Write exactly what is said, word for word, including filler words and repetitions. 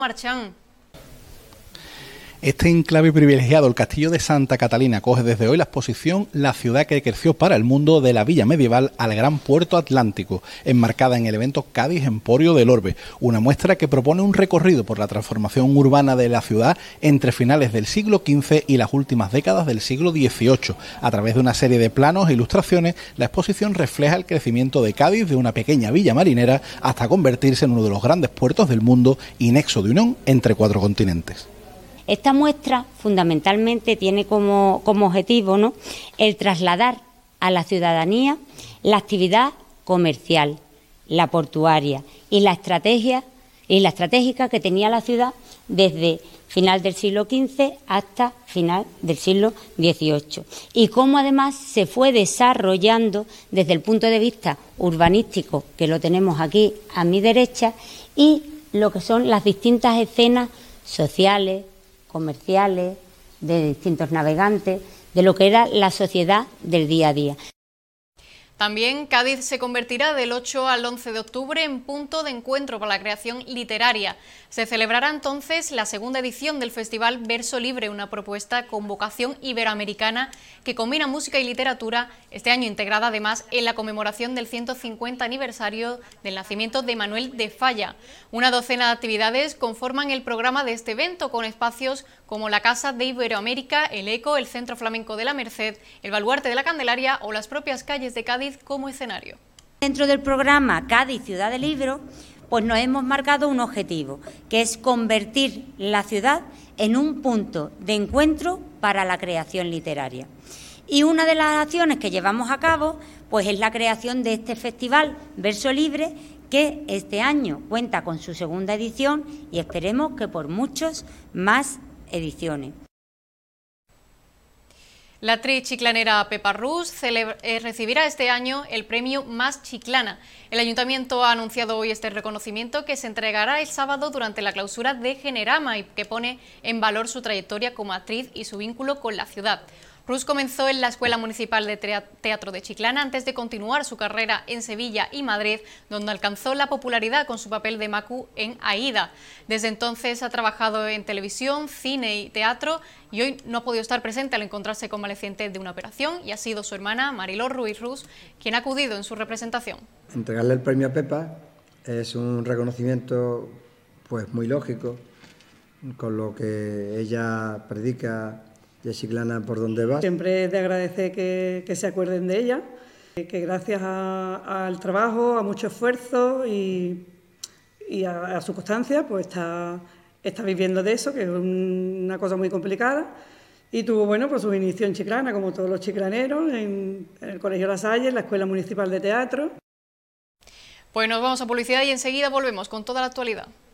Marchán. Este enclave privilegiado, el Castillo de Santa Catalina, acoge desde hoy la exposición La ciudad que creció para el mundo, de la villa medieval al gran puerto atlántico, enmarcada en el evento Cádiz Emporio del Orbe, una muestra que propone un recorrido por la transformación urbana de la ciudad entre finales del siglo quince y las últimas décadas del siglo dieciocho. A través de una serie de planos e ilustraciones, la exposición refleja el crecimiento de Cádiz de una pequeña villa marinera hasta convertirse en uno de los grandes puertos del mundo y nexo de unión entre cuatro continentes. Esta muestra fundamentalmente tiene como, como objetivo, ¿no?, el trasladar a la ciudadanía la actividad comercial, la portuaria y la estrategia y la estratégica que tenía la ciudad desde final del siglo quince hasta final del siglo dieciocho, y cómo además se fue desarrollando desde el punto de vista urbanístico, que lo tenemos aquí a mi derecha, y lo que son las distintas escenas sociales, comerciales, de distintos navegantes, de lo que era la sociedad del día a día. También Cádiz se convertirá del ocho al once de octubre en punto de encuentro para la creación literaria. Se celebrará entonces la segunda edición del Festival Verso Libre, una propuesta con vocación iberoamericana que combina música y literatura, este año integrada además en la conmemoración del ciento cincuenta aniversario del nacimiento de Manuel de Falla. Una docena de actividades conforman el programa de este evento, con espacios como la Casa de Iberoamérica, el Eco, el Centro Flamenco de la Merced, el Baluarte de la Candelaria o las propias calles de Cádiz como escenario. Dentro del programa Cádiz Ciudad del Libro, pues nos hemos marcado un objetivo, que es convertir la ciudad en un punto de encuentro para la creación literaria. Y una de las acciones que llevamos a cabo, pues es la creación de este festival Verso Libre, que este año cuenta con su segunda edición y esperemos que por muchos más ediciones. La actriz chiclanera Pepa Rus eh, recibirá este año el premio Más Chiclana. El Ayuntamiento ha anunciado hoy este reconocimiento, que se entregará el sábado durante la clausura de Generama y que pone en valor su trayectoria como actriz y su vínculo con la ciudad. Rus comenzó en la Escuela Municipal de Teatro de Chiclana antes de continuar su carrera en Sevilla y Madrid, donde alcanzó la popularidad con su papel de Macu en Aída. Desde entonces ha trabajado en televisión, cine y teatro, y hoy no ha podido estar presente al encontrarse convaleciente de una operación, y ha sido su hermana Mariló Ruiz Rus quien ha acudido en su representación. Entregarle el premio a Pepa es un reconocimiento pues muy lógico con lo que ella predica de Chiclana por donde va. Siempre es de agradecer que, que se acuerden de ella, que gracias a, al trabajo, a mucho esfuerzo y, y a, a su constancia, pues está, está viviendo de eso, que es una cosa muy complicada. Y tuvo, bueno, pues su inicio en Chiclana, como todos los chiclaneros, en, en el Colegio La Salle, en la Escuela Municipal de Teatro. Pues nos vamos a publicidad y enseguida volvemos con toda la actualidad.